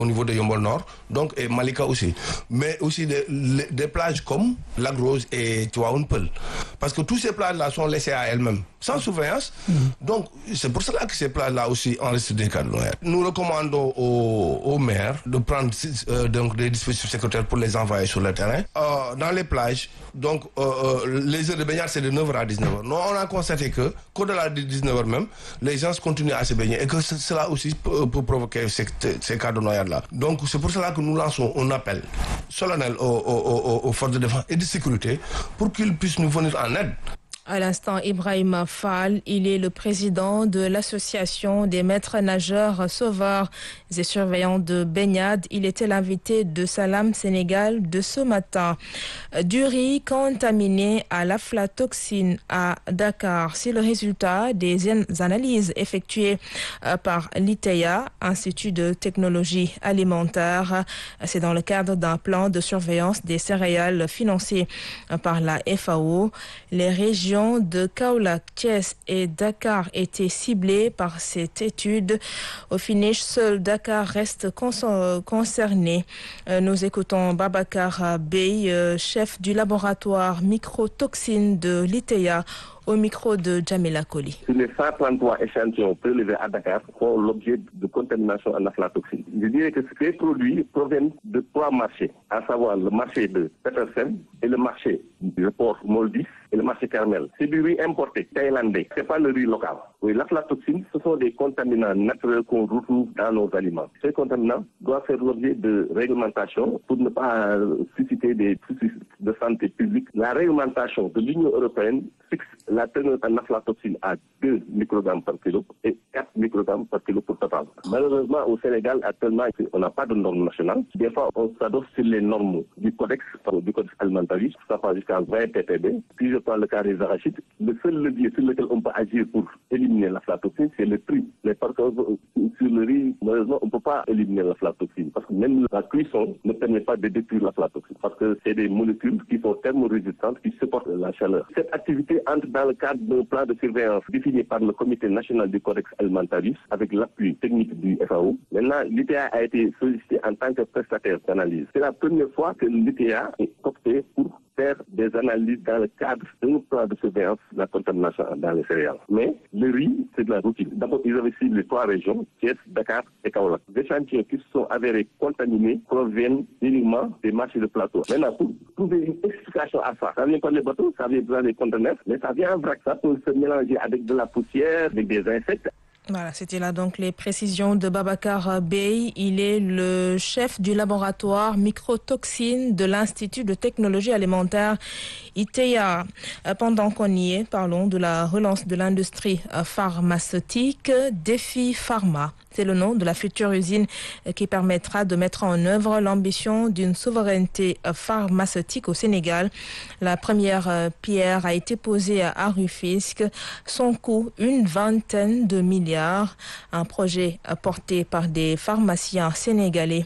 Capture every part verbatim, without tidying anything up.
au niveau de Yeumbeul Nord, donc et Malika aussi, mais aussi des, des plages comme Lac Rose et Tivaouane Peulh, parce que tous ces plages-là sont laissées à elles-mêmes, sans surveillance. Mmh. Donc c'est pour cela que ces plages-là aussi enregistrent des cas de noyade. Nous recommandons aux, aux maires de prendre euh, donc des dispositifs sécuritaires pour les envoyer sur le terrain. Euh, dans les plages, donc euh, euh, les heures de baignade c'est de neuf heures à dix-neuf heures. Nous on a constaté que qu'au-delà de dix-neuf heures même, les gens continuent à se baigner et que cela aussi peut, peut provoquer ces, ces cas de noyade. Donc c'est pour cela que nous lançons un appel solennel aux, aux, aux forces de défense et de sécurité pour qu'ils puissent nous venir en aide. À l'instant, Ibrahima Fall, il est le président de l'association des maîtres nageurs sauveurs et surveillants de baignade. Il était l'invité de Salam Sénégal de ce matin. Du riz contaminé à l'aflatoxine à Dakar, c'est le résultat des analyses effectuées par l'I T E A, Institut de technologie alimentaire. C'est dans le cadre d'un plan de surveillance des céréales financé par la F A O. Les régions de Kaolack, Thiès et Dakar étaient ciblées par cette étude. Au finish, seul Dakar reste concerné. Nous écoutons Babacar Bey, chef du laboratoire microtoxines de l'I T E A, au micro de Jamila Koli. Sur les cent trente-trois échantillons prélevés à Dakar font l'objet de contamination en aflatoxine. Je dirais que ces produits proviennent de trois marchés, à savoir le marché de Petersen et le marché du port Moldis et le marché Carmel. C'est du riz importé thaïlandais, c'est pas le riz local. Oui, l'aflatoxine, ce sont des contaminants naturels qu'on retrouve dans nos aliments. Ces contaminants doivent faire l'objet de réglementation pour ne pas susciter des soucis de santé publique. La réglementation de l'Union européenne fixe la teneur en aflatoxine à deux microgrammes par kilo et quatre microgrammes par kilo pour total. Malheureusement, au Sénégal, actuellement, on n'a pas de normes nationales. Des fois, on s'adosse sur les normes du codex, du codex alimentaire, ça va jusqu'à vingt ppb. Puis je prends le cas des arachides. Le seul levier sur lequel on peut agir pour éliminer l'aflatoxine, c'est le tri. Mais par contre, sur le riz, malheureusement, on ne peut pas éliminer l'aflatoxine parce que même la cuisson ne permet pas de détruire l'aflatoxine parce que c'est des molécules qui sont thermorésistantes, qui supportent la chaleur. Cette activité entre dans le cadre d'un plan de surveillance défini par le Comité national du codex alimentaire avec l'appui technique du F A O. Maintenant, l'I T E A a été sollicité en tant que prestataire d'analyse. C'est la première fois que l'I T E A est opté pour faire des analyses dans le cadre d'un plan de surveillance de la contamination dans les céréales. Mais le riz, c'est de la routine. D'abord, ils avaient ciblé trois régions, Thiès, Dakar et Kaolack. Les échantillons qui se sont avérés contaminés proviennent uniquement des marchés de plateau. Maintenant, pour trouver une explication à ça, ça vient pas des bateaux, ça vient pas des conteneurs, mais ça vient en vrac. Ça peut se mélanger avec de la poussière, avec des insectes. Voilà, c'était là donc les précisions de Babacar Bey. Il est le chef du laboratoire microtoxines de l'Institut de technologie alimentaire I T E A. Pendant qu'on y est, parlons de la relance de l'industrie pharmaceutique. Défi Pharma, c'est le nom de la future usine qui permettra de mettre en œuvre l'ambition d'une souveraineté pharmaceutique au Sénégal. La première pierre a été posée à Rufisque. Son coût, une vingtaine de milliards. Un projet porté par des pharmaciens sénégalais.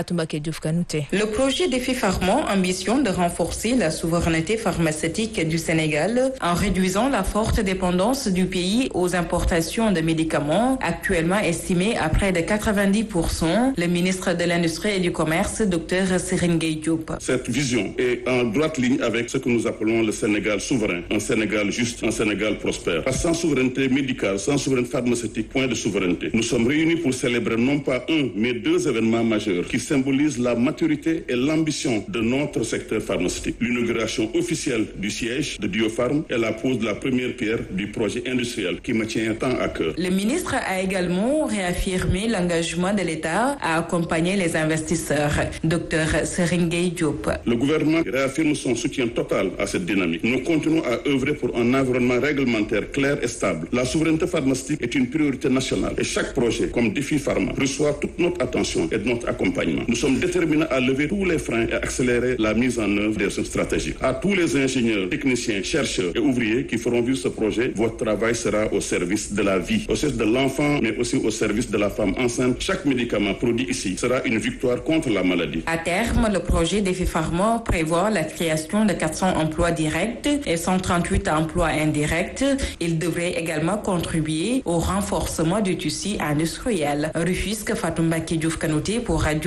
Le projet Défi Pharma ambitionne de renforcer la souveraineté pharmaceutique du Sénégal en réduisant la forte dépendance du pays aux importations de médicaments, actuellement estimée à près de quatre-vingt-dix pour cent. Le ministre de l'Industrie et du Commerce, Dr Serigne Gueye Diop. Cette vision est en droite ligne avec ce que nous appelons le Sénégal souverain, un Sénégal juste, un Sénégal prospère. Parce que sans souveraineté médicale, sans souveraineté pharmaceutique, point de souveraineté. Nous sommes réunis pour célébrer non pas un, mais deux événements majeurs qui symbolise la maturité et l'ambition de notre secteur pharmaceutique. L'inauguration officielle du siège de Biopharm et la pose de la première pierre du projet industriel qui me tient tant à cœur. Le ministre a également réaffirmé l'engagement de l'État à accompagner les investisseurs. Docteur Serigne Gueye Diop. Le gouvernement réaffirme son soutien total à cette dynamique. Nous continuons à œuvrer pour un environnement réglementaire clair et stable. La souveraineté pharmaceutique est une priorité nationale et chaque projet, comme Défi Pharma, reçoit toute notre attention et notre accompagnement. accompagnement. Nous sommes déterminés à lever tous les freins et accélérer la mise en œuvre des stratégies. À tous les ingénieurs, techniciens, chercheurs et ouvriers qui feront vivre ce projet, votre travail sera au service de la vie, au service de l'enfant, mais aussi au service de la femme enceinte. Chaque médicament produit ici sera une victoire contre la maladie. À terme, le projet Défi Pharma prévoit la création de quatre cents emplois directs et cent trente-huit emplois indirects. Il devrait également contribuer au renforcement du tissu industriel. Rufisque, Fatou Mbacké Diouf Kanouté pour Radio